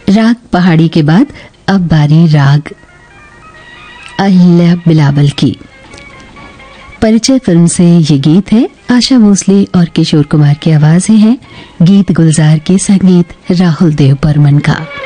राग पहाड़ी के बाद अब बारी राग अहिल्या बिलावल की। परिचय फिल्म से ये गीत है। आशा भोसले और किशोर कुमार की आवाजें हैं। गीत गुलजार के संगीत राहुल देव बर्मन का।